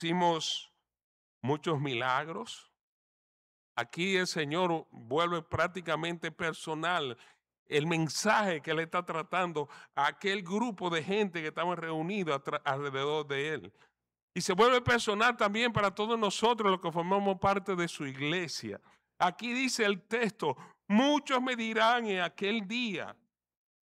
Hicimos muchos milagros. Aquí el Señor vuelve prácticamente personal el mensaje que le está tratando a aquel grupo de gente que estaba reunido alrededor de él. Y se vuelve personal también para todos nosotros los que formamos parte de su iglesia. Aquí dice el texto, muchos me dirán en aquel día,